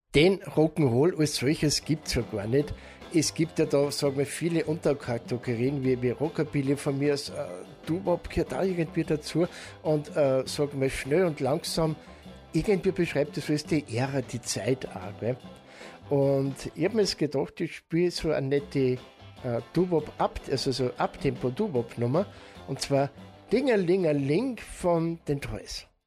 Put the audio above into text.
Den Rock'n'Roll als solches gibt's ja gar nicht. Es gibt ja da, sagen wir, viele Unterkategorien, wie Rockabilly von mir, Doo-Wop gehört auch irgendwie dazu und sagen wir, schnell und langsam, irgendwie beschreibt das alles die Ära, die Zeit auch. Gell? Und ich habe mir jetzt gedacht, ich spiele so eine nette Doo-Wop, also so Abtempo Doo-Wop-Nummer, und zwar Dingelingeling von den Toys.